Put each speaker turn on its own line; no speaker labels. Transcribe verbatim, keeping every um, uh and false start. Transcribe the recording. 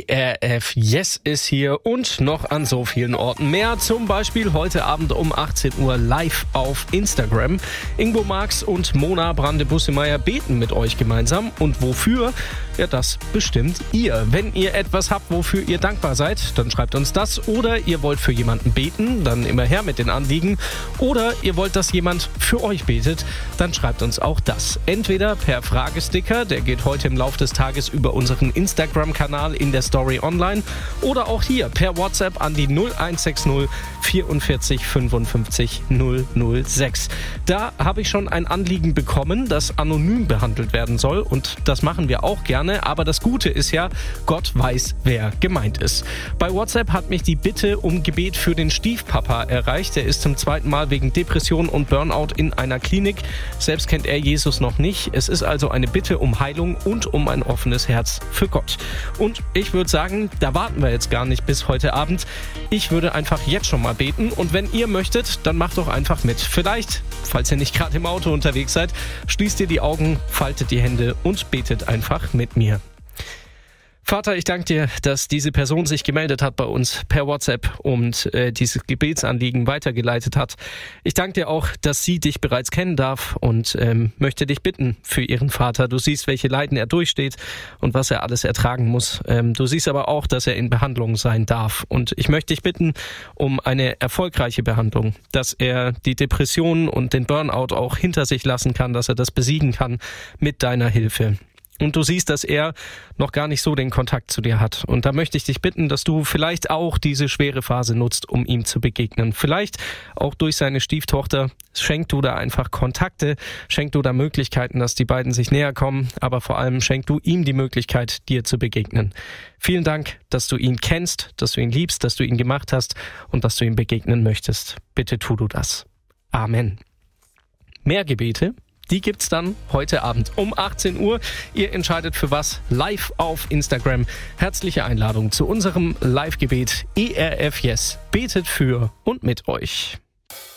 E R F Yes ist hier und noch an so vielen Orten mehr. Zum Beispiel heute Abend um achtzehn Uhr live auf Instagram. Ingo Marx und Mona Brande-Bussemeyer beten mit euch gemeinsam. Und wofür? Ja, das bestimmt ihr. Wenn ihr etwas habt, wofür ihr dankbar seid, dann schreibt uns das. Oder ihr wollt für jemanden beten, dann immer her mit den Anliegen. Oder ihr wollt, dass jemand für euch betet, dann schreibt uns auch das. Entweder per Fragesticker, der geht heute im Laufe des Tages über unseren Instagram-Kanal in der Story online. Oder auch hier per WhatsApp an die null eins sechs null vierundvierzig fünfundfünfzig null null sechs. Da habe ich schon ein Anliegen bekommen, das anonym behandelt werden soll. Und das machen wir auch gerne. Aber das Gute ist ja, Gott weiß, wer gemeint ist. Bei WhatsApp hat mich die Bitte um Gebet für den Stiefpapa erreicht. Der ist zum zweiten Mal wegen Depression und Burnout in einer Klinik. Selbst kennt er Jesus noch nicht. Es ist also eine Bitte um Heilung und um ein offenes Herz für Gott. Und ich würde sagen, da warten wir jetzt gar nicht bis heute Abend. Ich würde einfach jetzt schon mal beten. Und wenn ihr möchtet, dann macht doch einfach mit. Vielleicht, falls ihr nicht gerade im Auto unterwegs seid, schließt ihr die Augen, faltet die Hände und betet einfach mit mir. Vater, ich danke dir, dass diese Person sich gemeldet hat bei uns per WhatsApp und äh, dieses Gebetsanliegen weitergeleitet hat. Ich danke dir auch, dass sie dich bereits kennen darf und ähm, möchte dich bitten für ihren Vater. Du siehst, welche Leiden er durchsteht und was er alles ertragen muss. Ähm, du siehst aber auch, dass er in Behandlung sein darf. Und ich möchte dich bitten um eine erfolgreiche Behandlung, dass er die Depressionen und den Burnout auch hinter sich lassen kann, dass er das besiegen kann mit deiner Hilfe. Und du siehst, dass er noch gar nicht so den Kontakt zu dir hat. Und da möchte ich dich bitten, dass du vielleicht auch diese schwere Phase nutzt, um ihm zu begegnen. Vielleicht auch durch seine Stieftochter. Schenk du da einfach Kontakte, schenk du da Möglichkeiten, dass die beiden sich näher kommen. Aber vor allem schenk du ihm die Möglichkeit, dir zu begegnen. Vielen Dank, dass du ihn kennst, dass du ihn liebst, dass du ihn gemacht hast und dass du ihm begegnen möchtest. Bitte tu du das. Amen. Mehr Gebete? Die gibt's dann heute Abend um achtzehn Uhr. Ihr entscheidet für was live auf Instagram. Herzliche Einladung zu unserem Live-Gebet E R F Yes. Betet für und mit euch.